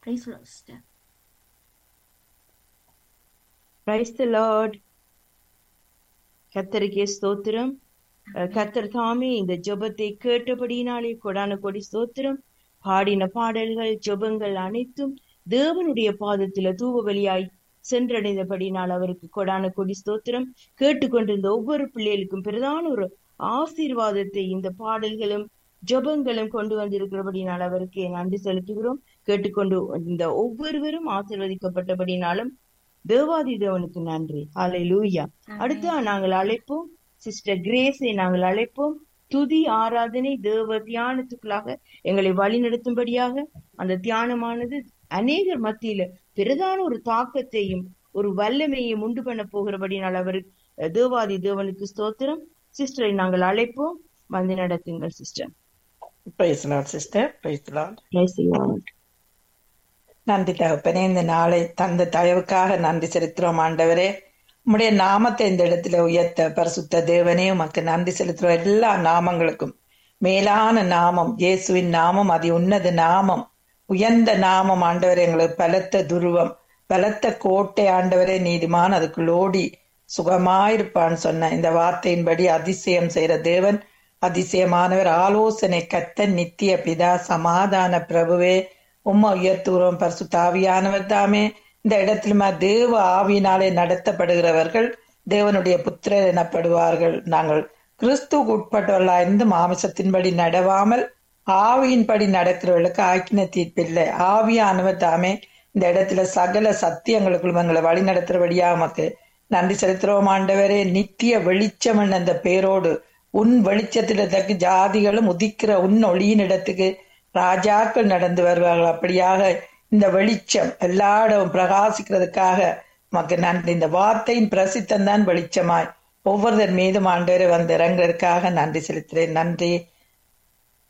Praise the Lord, sister. Praise the Lord. கர்த்தருக்கே ஸ்தோத்திரம். கர்த்தர் தாமே இந்த ஜெபத்தை கேட்டபடியினாலே கொடான கொடி ஸ்தோத்திரம். பாடின பாடல்கள் ஜெபங்கள் அனைத்தும் தேவனுடைய பாதத்தில தூவ பலியாய் சென்றடைந்தபடினால் அவருக்கு கொடான கொடி ஸ்தோத்திரம். கேட்டுக்கொண்டிருந்த ஒவ்வொரு பிள்ளைகளுக்கும் பிரதான ஒரு ஆசீர்வாதத்தை இந்த பாடல்களும் ஜெபங்களும் கொண்டு வந்திருக்கிறபடினால் அவருக்கு நன்றி செலுத்துகிறோம். கேட்டுக்கொண்டு இந்த ஒவ்வொருவரும் ஆசீர்வதிக்கப்பட்டபடினாலும் தேவாதி தேவனுக்கு நன்றி. ஹல்லேலூயா. அடுத்து நாங்கள் அழைப்போம் சிஸ்டர் கிரேஸை நாங்கள் அழைப்போம். துதி ஆராதனை தேவ தியானத்துக்குள்ளாக எங்களை வழி நடத்தும்படியாக அந்த தியானமானது அநேகர் மத்தியில பிரதான ஒரு தாக்கத்தையும் ஒரு வல்லமையும் உண்டு பண்ண போகிறபடினால் அவர் தேவாதி தேவனுக்கு ஸ்தோத்திரம். சிஸ்டரை நாங்கள் அழைப்போம், வந்து நடத்துங்கள் sister. Praise the Lord, sister. Praise the Lord. Praise the Lord. நன்றி தகப்பனே, இந்த நாளை தந்த தயவுக்காக நன்றி செலுத்துறோம் ஆண்டவரே. உம்முடைய நாமத்தை இந்த இடத்துல உயர்த்த பரிசுத்த தேவனே உமக்கு நன்றி செலுத்துறோம். எல்லா நாமங்களுக்கும் மேலான நாமம் இயேசுவின் நாமம், அதி உன்னத நாமம், உயர்ந்த நாமம் ஆண்டவரே. எங்களுக்கு பலத்த துருவம், பலத்த கோட்டை ஆண்டவரே. நீதிமான் அதுக்குள்ளோடி சுகமாயிருப்பான்னு சொன்ன இந்த வார்த்தையின்படி அதிசயம் செய்யற தேவன், அதிசயமானவர், ஆலோசனை கர்த்தர், நித்திய பிதா, சமாதான பிரபுவே உம்மை உயர்த்துகிறோம். பரிசுத்த ஆவியானவர் தாமே இந்த இடத்துல தேவ ஆவியினாலே நடத்தப்படுகிறவர்கள் தேவனுடைய புத்திரர் எனப்படுவார்கள். நாங்கள் கிறிஸ்துவுக்கு உட்பட்டவர்களா இருந்து மாமிசத்தின்படி நடவாமல் ஆவியின்படி நடக்கிறவர்களுக்கு ஆக்கின தீர்ப்பில்லை. ஆவியானவர் தாமே இந்த இடத்துல சகல சத்தியங்களுக்குள் எங்களை வழி நடத்துறபடியா உமக்கு நன்றி செலுத்துறோம் ஆண்டவரே. நித்திய வெளிச்சம் அந்த பேரோடு உன் வெளிச்சத்திடத்துக்கு ஜாதிகளும் உதிக்கிற உன் ஒளியின் இடத்துக்கு ராஜாக்கள் நடந்து வருவார்கள். அப்படியாக இந்த வெளிச்சம் எல்லா இடமும் பிரகாசிக்கிறதுக்காக மக்கு நன்றி. இந்த வார்த்தையின் பிரசித்தம் தான் வெளிச்சமாய் ஒவ்வொருத்தர் மீதும் ஆண்டவரை வந்து இறங்குறதுக்காக நன்றி செலுத்துறேன். நன்றி